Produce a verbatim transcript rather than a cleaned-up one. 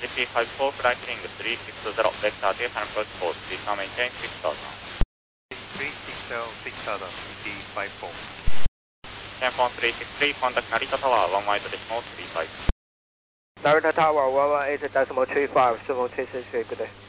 G P five four flight heading three six zero, vector J and approach course, please now maintain six thousand. three six zero, six thousand, G P five four. Cancon three six three, contact Narita Tower, one one eight decimal three five. Narita Tower, one one eight decimal three five, seven three six three, good day.